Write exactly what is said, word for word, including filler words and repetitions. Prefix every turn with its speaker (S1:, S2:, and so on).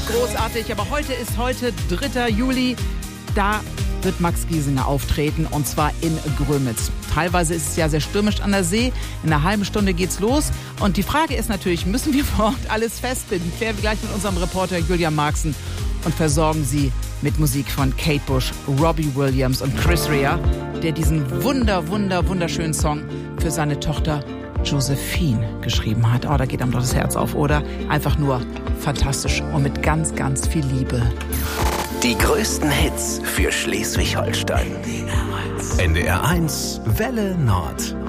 S1: großartig. Aber heute ist heute dritter Juli. Da wird Max Giesinger auftreten, und zwar in Grömitz. Teilweise ist es ja sehr stürmisch an der See. In einer halben Stunde geht's los. Und die Frage ist natürlich, müssen wir vor Ort alles festbinden? Klären wir gleich mit unserem Reporter Julian Marxen und versorgen Sie mit Musik von Kate Bush, Robbie Williams und Chris Rea, der diesen wunder, wunder, wunderschönen Song für seine Tochter Josephine geschrieben hat. Oh, da geht einem doch das Herz auf, oder? Einfach nur fantastisch und mit ganz, ganz viel Liebe.
S2: Die größten Hits für Schleswig-Holstein. N D R eins Welle Nord.